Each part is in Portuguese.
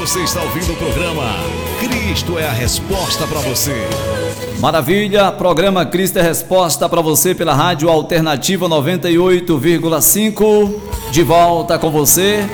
Você está ouvindo o programa Cristo é a Resposta para você. Maravilha, programa Cristo é a Resposta para você pela Rádio Alternativa 98,5. De volta com você,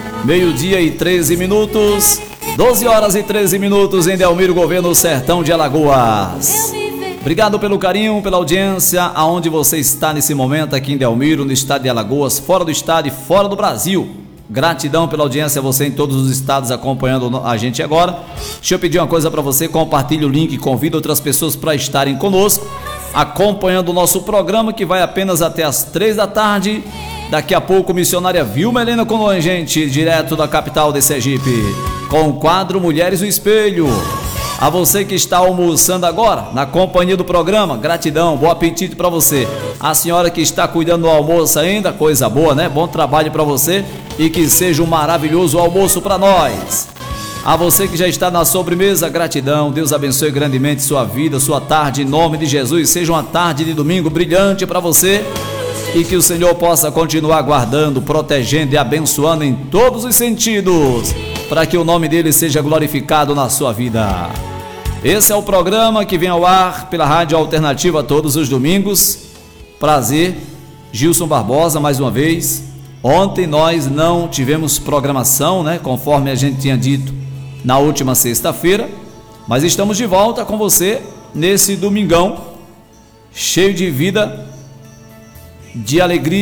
12h13, 12 horas e 13 minutos em Delmiro Governo, Sertão de Alagoas. Obrigado pelo carinho, pela audiência, aonde você está nesse momento aqui em Delmiro, no estado de Alagoas, fora do estado e fora do Brasil. Gratidão pela audiência, você em todos os estados acompanhando a gente agora. Deixa eu pedir uma coisa para você, compartilhe o link, convida outras pessoas para estarem conosco, acompanhando o nosso programa, que vai apenas até as 3 da tarde. Daqui a pouco, missionária Vilma Helena com nós, gente, direto da capital de Sergipe, com o quadro Mulheres no Espelho. A você que está almoçando agora, na companhia do programa, gratidão, bom apetite para você. A senhora que está cuidando do almoço ainda, coisa boa, né? Bom trabalho para você e que seja um maravilhoso almoço para nós. A você que já está na sobremesa, gratidão, Deus abençoe grandemente sua vida, sua tarde, em nome de Jesus. Seja uma tarde de domingo brilhante para você e que o Senhor possa continuar guardando, protegendo e abençoando em todos os sentidos, para que o nome dele seja glorificado na sua vida. Esse é o programa que vem ao ar pela Rádio Alternativa todos os domingos. Prazer, Gilson Barbosa mais uma vez. Ontem nós não tivemos programação, né, conforme a gente tinha dito na última sexta-feira, mas estamos de volta com você nesse domingão cheio de vida, de alegria.